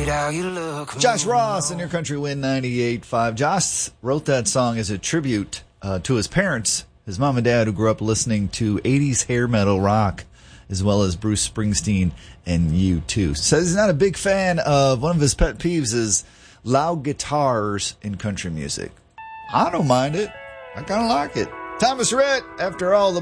how you look. Josh Ross and Your Country Win 98.5. Josh wrote that song as a tribute to his parents, his mom and dad, who grew up listening to 80s hair metal rock, as well as Bruce Springsteen and U2. Says he's not a big fan of, one of his pet peeves is loud guitars in country music. I don't mind it. I kind of like it. Thomas Rhett, after all the